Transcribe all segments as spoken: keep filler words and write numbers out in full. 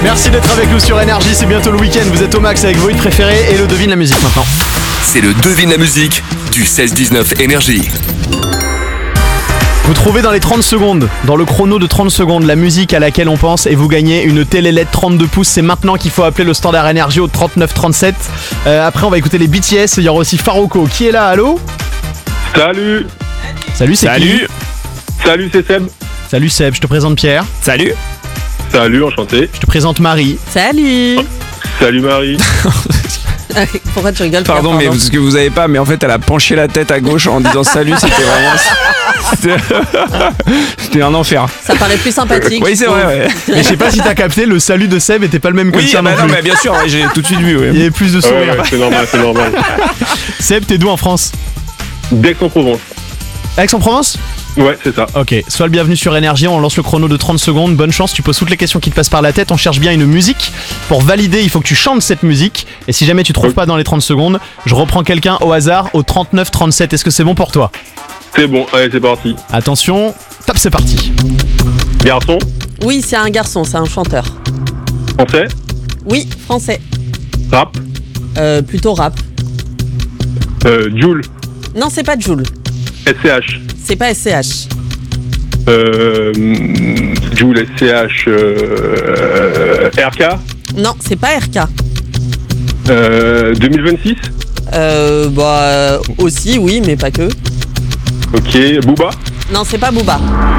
Merci d'être avec nous sur Énergie, c'est bientôt le week-end, vous êtes au max avec vos hits préférés et le devine la musique maintenant. C'est le devine la musique du seize dix-neuf Énergie. Vous trouvez dans les trente secondes, dans le chrono de trente secondes, la musique à laquelle on pense et vous gagnez une télé L E D trente-deux pouces. C'est maintenant qu'il faut appeler le standard Énergie au trente-neuf trente-sept. Euh, après on va écouter les B T S, il y aura aussi Farouko qui est là, allô? Salut. Salut, c'est Salut. qui? Salut, c'est Seb. Salut Seb, je te présente Pierre. Salut. Salut, enchanté. Je te présente Marie. Salut. Salut Marie. Pourquoi tu rigoles? Pardon, Pierre, mais ce que vous avez pas, mais en fait, elle a penché la tête à gauche en disant salut, c'était vraiment. C'était, c'était un enfer. Ça paraît plus sympathique. Oui, c'est vrai, ouais. Mais je sais pas si t'as capté, le salut de Seb était pas le même que le Oui, tien ah bah non non, plus. mais bien sûr, ouais, j'ai tout de suite vu. Ouais. Il y avait plus de Ouais, sourire. ouais, c'est normal, c'est normal. Seb, t'es d'où en France? D'Aix-en-Provence. Aix-en-Provence? Ouais, c'est ça. Ok, sois le bienvenu sur Énergie, on lance le chrono de trente secondes, bonne chance, tu poses toutes les questions qui te passent par la tête, on cherche bien une musique. Pour valider, il faut que tu chantes cette musique, et si jamais tu trouves pas dans les trente secondes, je reprends quelqu'un au hasard au trente-neuf trente-sept, est-ce que c'est bon pour toi? C'est bon, allez, c'est parti. Attention, top, c'est parti. Garçon, Oui, c'est un garçon, c'est un chanteur. français, Oui, français. rap, Euh, plutôt rap. euh, Joule, Non, c'est pas Jul. S C H. C'est pas S C H. Euh, Joule, S C H, euh, R K, Non, c'est pas R K. euh, deux mille vingt-six. Euh, bah, euh, aussi, oui, mais pas que. Ok, Booba. Non, c'est pas Booba.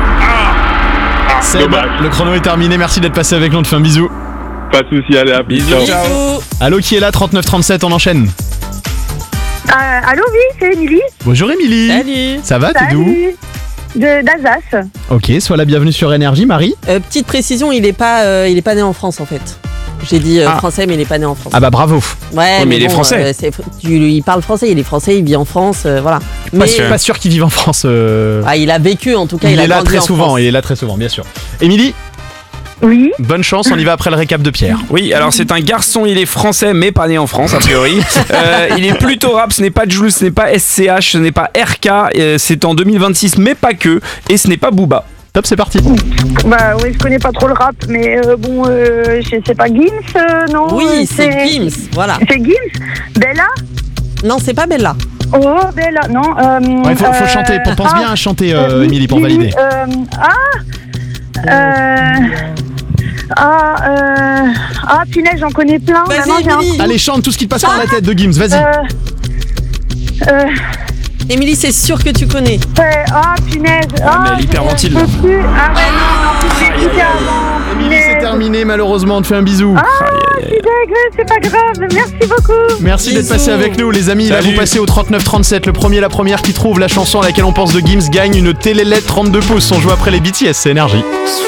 Seb, dommage. le chrono est terminé, merci d'être passé avec nous, on te fait un bisou. Pas de soucis, allez, à plus. Bisous. Ciao. Ciao. Bisous. Allô, qui est là, trente-neuf trente-sept, on enchaîne. Euh, allô, oui, c'est Émilie. Bonjour Émilie. Salut. Ça va, t'es d'où? Salut. De d'Alsace. Ok, sois la bienvenue sur Énergie, Marie. Euh, petite précision, il est pas, euh, il est pas né en France en fait. J'ai dit euh, Ah. français, mais il est pas né en France. Ah bah bravo. Ouais, Oui, mais il est français. euh, c'est- tu- il parle français, il est français, il vit en France, euh, voilà. Pas Mais sûr, pas sûr qu'il vive en France. euh, ah, il a vécu en tout cas. il, Il, a est là grandi très en souvent, France. il est là très souvent, bien sûr. Émilie, Oui. bonne chance, on y va après le récap de Pierre. Oui, alors c'est un garçon, il est français, mais pas né en France, a priori. Euh, il est plutôt rap, ce n'est pas Jules, ce n'est pas S C H, ce n'est pas R K, euh, c'est en deux mille vingt-six, mais pas que, et ce n'est pas Booba. Top, c'est parti. Bah oui, je connais pas trop le rap, mais euh, bon, euh, je- c'est pas Gims, euh, non Oui, euh, c'est Gims, voilà. C'est Gims. Bella. Non, c'est pas Bella. Oh, Bella, non. Euh, Il faut, faut euh, chanter, pense ah, bien à chanter, euh, euh, Émilie, pour Lily, valider. euh, ah. Euh, ah, euh, ah, punaise, j'en connais plein. Vas-y, Maintenant, j'ai un Émilie. Allez, chante tout ce qui te passe par la tête de Gims, vas-y. Euh, euh, Émilie, c'est sûr que tu connais. ouais, ah, punaise. Ah, mais elle je- hyperventile, je là. peux plus. Ah ouais, non, en plus, j'ai écouté avant. Émilie, c'est punaise. terminé, malheureusement, on te fait un bisou. Ah, je suis dégueu, c'est pas grave. Merci beaucoup. Merci d'être bisous. passé avec nous, les amis. Là, Salut. vous passez au trente-neuf trente-sept. Le premier, la première qui trouve la chanson à laquelle on pense de Gims gagne une télé L E D trente-deux pouces. On joue après les B T S, c'est Énergie.